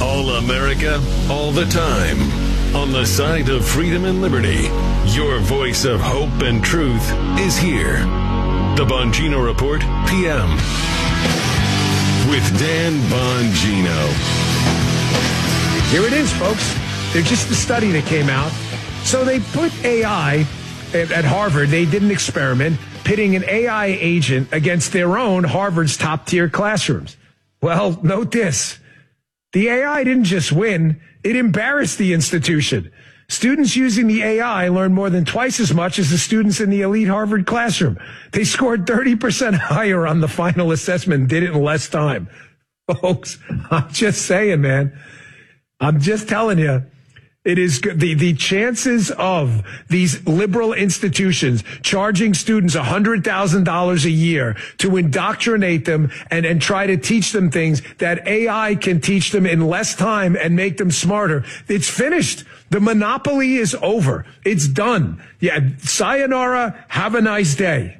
All America, all the time. On the side of freedom and liberty, your voice of hope and truth is here. The Bongino Report, PM. With Dan Bongino. Here it is, folks. There's just a study that came out. So they put AI at Harvard. They did an experiment pitting an AI agent against their own Harvard's top-tier classrooms. Well, note this. The AI didn't just win, it embarrassed the institution. Students using the AI learned more than twice as much as the students in the elite Harvard classroom. They scored 30% higher on the final assessment and did it in less time. Folks, I'm just saying, man. I'm just telling you. It is the chances of these liberal institutions charging students $100,000 a year to indoctrinate them and try to teach them things that AI can teach them in less time and make them smarter. It's finished. The monopoly is over. It's done. Yeah. Sayonara. Have a nice day.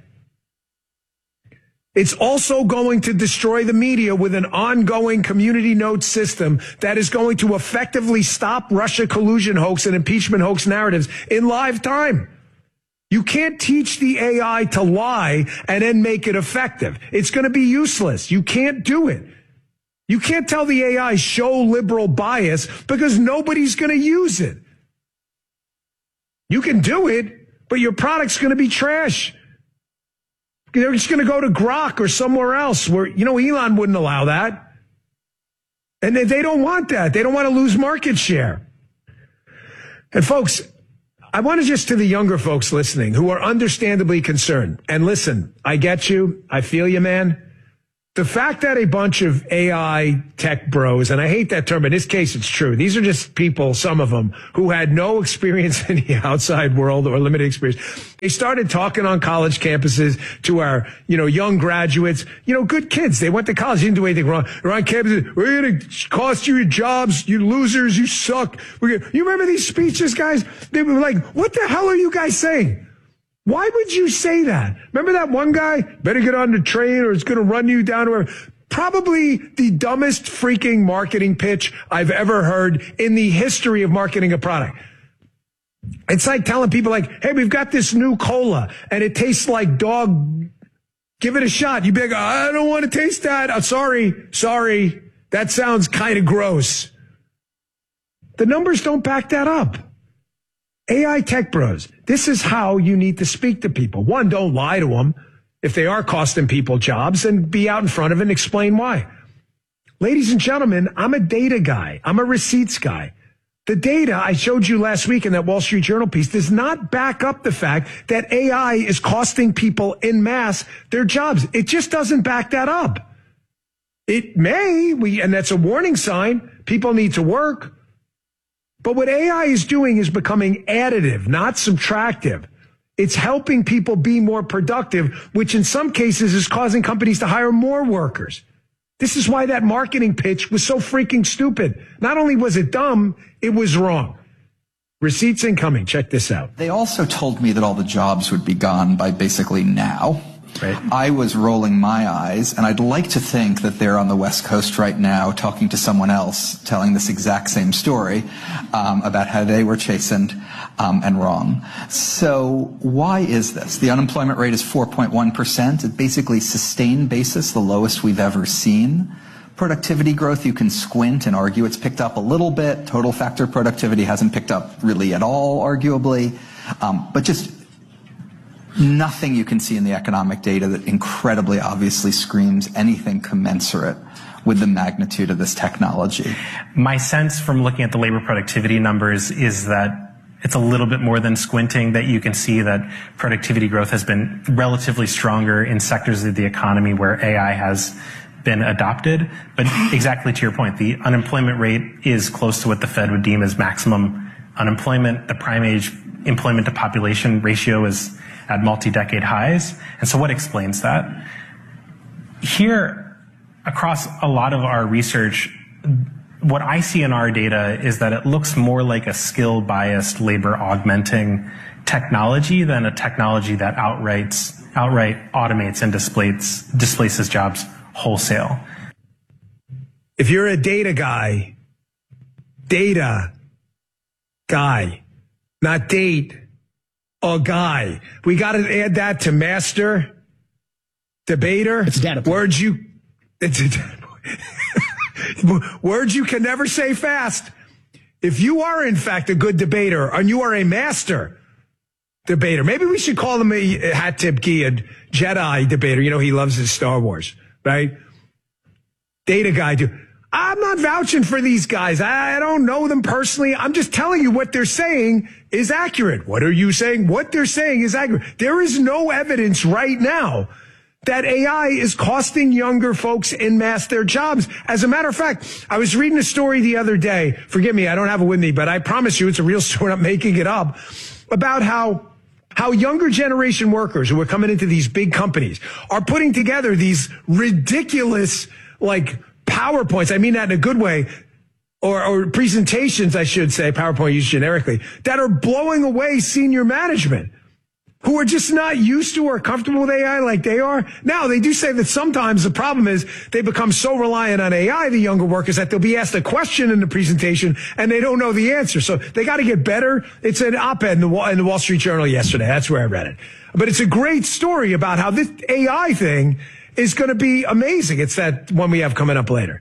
It's also going to destroy the media with an ongoing community notes system that is going to effectively stop Russia collusion hoax and impeachment hoax narratives in live time. You can't teach the AI to lie and then make it effective. It's going to be useless. You can't do it. You can't tell the AI show liberal bias because nobody's going to use it. You can do it, but your product's going to be trash. They're just going to go to Grok or somewhere else where, Elon wouldn't allow that. And they don't want that. They don't want to lose market share. And folks, I want to just to the younger folks listening who are understandably concerned. And listen, I get you. I feel you, man. The fact that a bunch of AI tech bros, and I hate that term, in this case it's true. These are just people, some of them, who had no experience in the outside world or limited experience. They started talking on college campuses to our, young graduates, good kids. They went to college, didn't do anything wrong. They're on campuses. We're going to cost you your jobs. You losers. You suck. You remember these speeches, guys? They were like, what the hell are you guys saying? Why would you say that? Remember that one guy? Better get on the train or it's going to run you down. Or probably the dumbest freaking marketing pitch I've ever heard in the history of marketing a product. It's like telling people like, hey, we've got this new cola and it tastes like dog. Give it a shot. You'd be like, I don't want to taste that. Sorry. That sounds kind of gross. The numbers don't back that up. AI tech bros, this is how you need to speak to people. One, don't lie to them if they are costing people jobs, and be out in front of it and explain why. Ladies and gentlemen, I'm a data guy. I'm a receipts guy. The data I showed you last week in that Wall Street Journal piece does not back up the fact that AI is costing people en masse their jobs. It just doesn't back that up. It may, and that's a warning sign. People need to work. But what AI is doing is becoming additive, not subtractive. It's helping people be more productive, which in some cases is causing companies to hire more workers. This is why that marketing pitch was so freaking stupid. Not only was it dumb, it was wrong. Receipts incoming. Check this out. They also told me that all the jobs would be gone by basically now. Right. I was rolling my eyes, and I'd like to think that they're on the West Coast right now talking to someone else, telling this exact same story about how they were chastened and wrong. So why is this? The unemployment rate is 4.1%. At basically sustained basis, the lowest we've ever seen. Productivity growth, you can squint and argue it's picked up a little bit. Total factor productivity hasn't picked up really at all, arguably. But just nothing you can see in the economic data that incredibly obviously screams anything commensurate with the magnitude of this technology. My sense from looking at the labor productivity numbers is that it's a little bit more than squinting, that you can see that productivity growth has been relatively stronger in sectors of the economy where AI has been adopted. But exactly to your point, the unemployment rate is close to what the Fed would deem as maximum unemployment. The prime age employment to population ratio is at multi-decade highs. And so what explains that? Here, across a lot of our research, what I see in our data is that it looks more like a skill-biased, labor-augmenting technology than a technology that outright automates and displaces jobs wholesale. If you're a data guy, data guy, not date a guy. We got to add that to master debater. It's data. Words you can never say fast. If you are in fact a good debater and you are a master debater, maybe we should call him a hat tip key, a Jedi debater. You know, he loves his Star Wars, right? Data guy, too. I'm not vouching for these guys. I don't know them personally. I'm just telling you what they're saying is accurate. What are you saying? What they're saying is accurate. There is no evidence right now that AI is costing younger folks en masse their jobs. As a matter of fact, I was reading a story the other day. Forgive me, I don't have it with me, but I promise you it's a real story. I'm making it up about how younger generation workers who are coming into these big companies are putting together these ridiculous, like, PowerPoints. I mean that in a good way, or presentations, I should say, PowerPoint used generically, that are blowing away senior management who are just not used to or comfortable with AI like they are. Now, they do say that sometimes the problem is they become so reliant on AI, the younger workers, that they'll be asked a question in the presentation and they don't know the answer. So they got to get better. It's an op-ed in the Wall Street Journal yesterday. That's where I read it. But it's a great story about how this AI thing is going to be amazing. It's that one we have coming up later.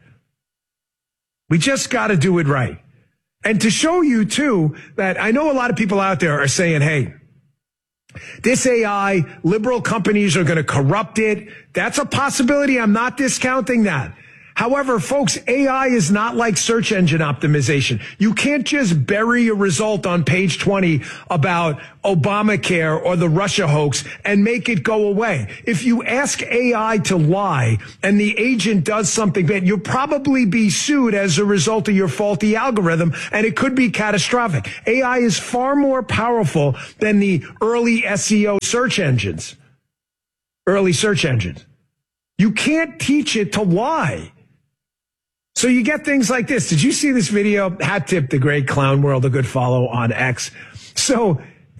We just got to do it right. And to show you, too, that I know a lot of people out there are saying, hey, this AI, liberal companies are going to corrupt it. That's a possibility. I'm not discounting that. However, folks, AI is not like search engine optimization. You can't just bury a result on page 20 about Obamacare or the Russia hoax and make it go away. If you ask AI to lie and the agent does something bad, you'll probably be sued as a result of your faulty algorithm, and it could be catastrophic. AI is far more powerful than the early SEO search engines. Early search engines. You can't teach it to lie. So you get things like this. Did you see this video? Hat tip, the great clown world, a good follow on X. So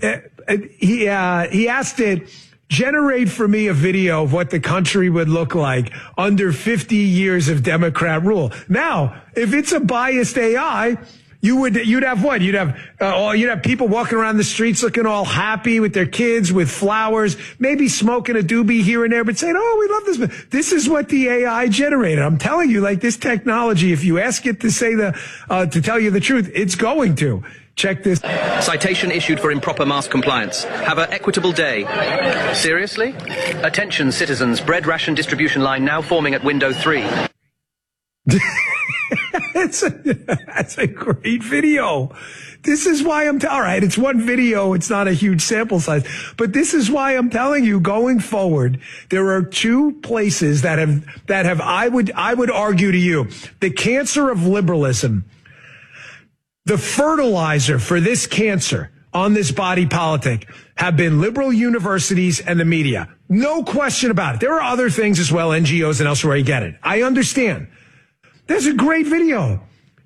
he asked it, generate for me a video of what the country would look like under 50 years of Democrat rule. Now, if it's a biased AI, you'd have what? You'd have people walking around the streets looking all happy with their kids, with flowers, maybe smoking a doobie here and there, but saying, oh, we love this. This is what the AI generated. I'm telling you, like, this technology, if you ask it to say to tell you the truth, it's going to. Check this. Citation issued for improper mask compliance. Have an equitable day. Seriously? Attention, citizens. Bread ration distribution line now forming at window 3. That's a great video. This is why all right, it's one video. It's not a huge sample size, but this is why I'm telling you, going forward, there are two places that have, I would argue to you, the cancer of liberalism, the fertilizer for this cancer on this body politic have been liberal universities and the media. No question about it. There are other things as well, NGOs and elsewhere, you get it. I understand. There's a great video.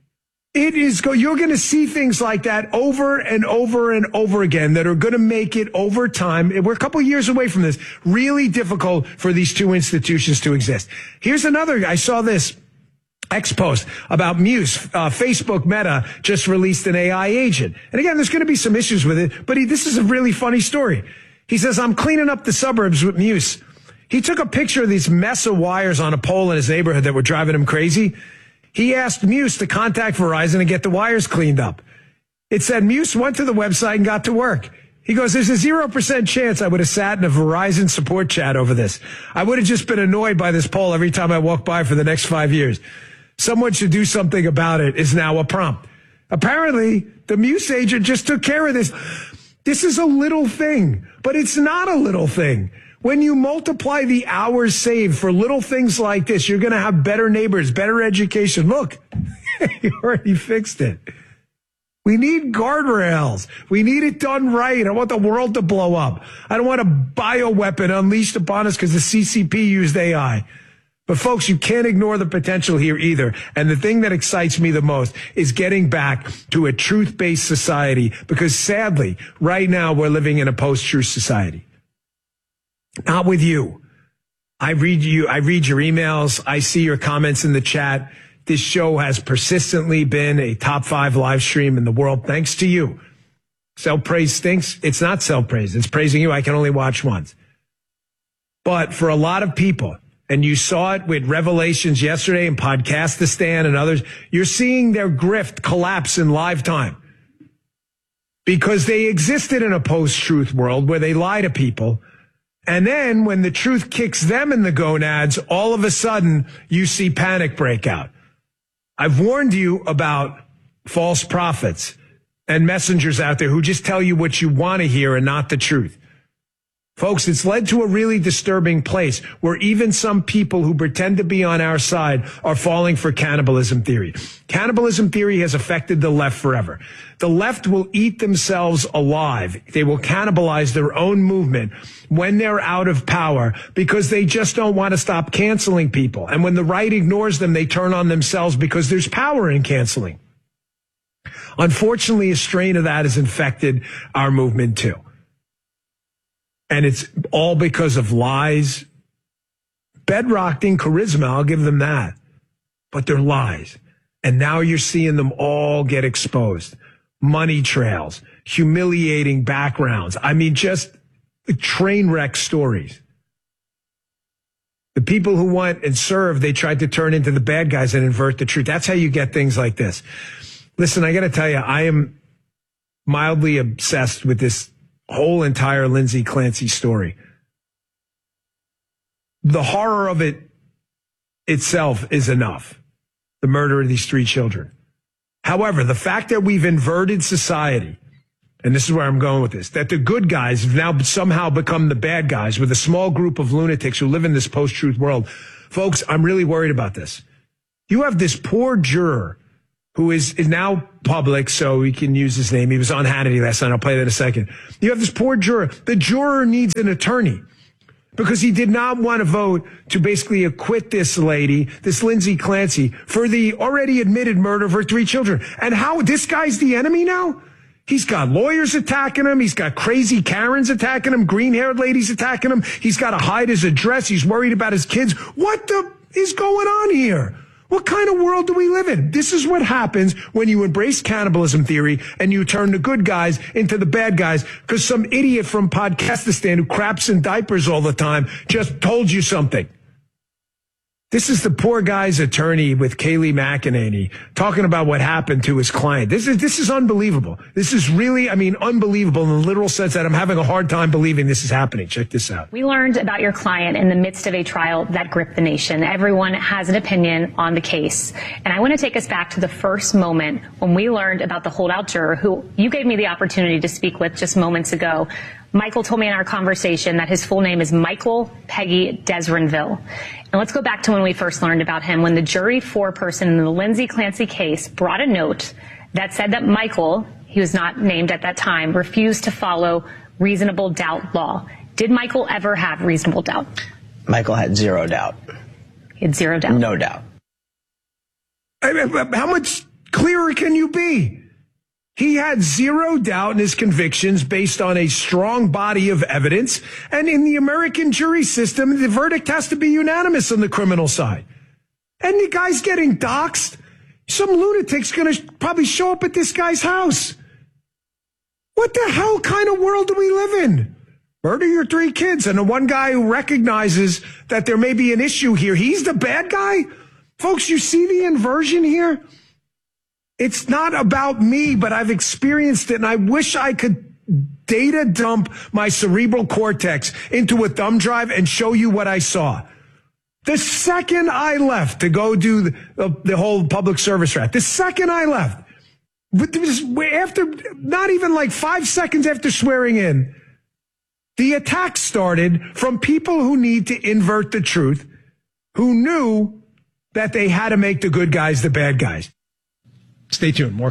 You're going to see things like that over and over and over again that are going to make it over time. We're a couple of years away from this. Really difficult for these two institutions to exist. Here's another. I saw this X post about Muse. Facebook Meta just released an AI agent. And again, there's going to be some issues with it, but this is a really funny story. He says, I'm cleaning up the suburbs with Muse. He took a picture of these mess of wires on a pole in his neighborhood that were driving him crazy. He asked Muse to contact Verizon and get the wires cleaned up. It said Muse went to the website and got to work. He goes, there's a 0% chance I would have sat in a Verizon support chat over this. I would have just been annoyed by this pole every time I walk by for the next 5 years. Someone should do something about it is now a prompt. Apparently, the Muse agent just took care of this. This is a little thing, but it's not a little thing. When you multiply the hours saved for little things like this, you're going to have better neighbors, better education. Look, you already fixed it. We need guardrails. We need it done right. I want the world to blow up. I don't want a bioweapon unleashed upon us because the CCP used AI. But folks, you can't ignore the potential here either. And the thing that excites me the most is getting back to a truth-based society, because sadly, right now we're living in a post-truth society. Not with you. I read your emails. I see your comments in the chat. this show has persistently been a top 5 live stream in the world, thanks to you. Self-praise stinks. It's not self-praise. It's praising you. I can only watch once. But for a lot of people, and you saw it with Revelations yesterday and Podcastistan and others, you're seeing their grift collapse in live time. Because they existed in a post-truth world where they lie to people. And then when the truth kicks them in the gonads, all of a sudden you see panic break out. I've warned you about false prophets and messengers out there who just tell you what you want to hear and not the truth. Folks, it's led to a really disturbing place where even some people who pretend to be on our side are falling for cannibalism theory. Cannibalism theory has affected the left forever. The left will eat themselves alive. They will cannibalize their own movement when they're out of power because they just don't want to stop canceling people. And when the right ignores them, they turn on themselves because there's power in canceling. Unfortunately, a strain of that has infected our movement too. And it's all because of lies. Bedrocked in charisma, I'll give them that. But they're lies. And now you're seeing them all get exposed. Money trails, humiliating backgrounds. I mean, just train wreck stories. The people who want and serve, they tried to turn into the bad guys and invert the truth. That's how you get things like this. Listen, I got to tell you, I am mildly obsessed with this whole entire Lindsay Clancy story. The horror of it itself is enough. The murder of these 3 children. However, the fact that we've inverted society, and this is where I'm going with this, that the good guys have now somehow become the bad guys with a small group of lunatics who live in this post-truth world. Folks, I'm really worried about this. You have this poor juror who is now public, so we can use his name. He was on Hannity last night. I'll play that in a second. You have this poor juror. The juror needs an attorney because he did not want to vote to basically acquit this lady, this Lindsay Clancy, for the already admitted murder of her 3 children. And how this guy's the enemy now? He's got lawyers attacking him. He's got crazy Karens attacking him, green-haired ladies attacking him. He's got to hide his address. He's worried about his kids. What the is going on here? What kind of world do we live in? This is what happens when you embrace cannibalism theory and you turn the good guys into the bad guys because some idiot from Podcastistan who craps in diapers all the time just told you something. This is the poor guy's attorney with Kayleigh McEnany talking about what happened to his client. This is unbelievable. This is really, unbelievable in the literal sense that I'm having a hard time believing this is happening. Check this out. We learned about your client in the midst of a trial that gripped the nation. Everyone has an opinion on the case. And I want to take us back to the first moment when we learned about the holdout juror who you gave me the opportunity to speak with just moments ago. Michael told me in our conversation that his full name is Michael Peggy Desrenville. And let's go back to when we first learned about him, when the jury foreperson in the Lindsay Clancy case brought a note that said that Michael, he was not named at that time, refused to follow reasonable doubt law. Did Michael ever have reasonable doubt? Michael had 0 doubt. He had 0 doubt? No doubt. How much clearer can you be? He had 0 doubt in his convictions based on a strong body of evidence. And in the American jury system, the verdict has to be unanimous on the criminal side. And the guy's getting doxxed. Some lunatic's going to probably show up at this guy's house. What the hell kind of world do we live in? Murder your 3 kids. And the one guy who recognizes that there may be an issue here, he's the bad guy? Folks, you see the inversion here? It's not about me, but I've experienced it, and I wish I could data dump my cerebral cortex into a thumb drive and show you what I saw. The second I left to go do the whole public service rat, the second I left, after not even like 5 seconds after swearing in, the attack started from people who need to invert the truth, who knew that they had to make the good guys the bad guys. Stay tuned. More